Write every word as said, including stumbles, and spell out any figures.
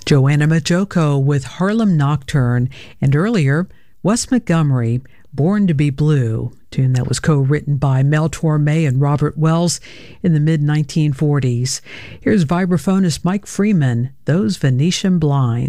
Joanna Majoko with Harlem Nocturne, and earlier, Wes Montgomery, Born to be Blue, tune that was co-written by Mel Torme and Robert Wells in the mid nineteen forties. Here's vibraphonist Mike Freeman, Those Venetian Blinds.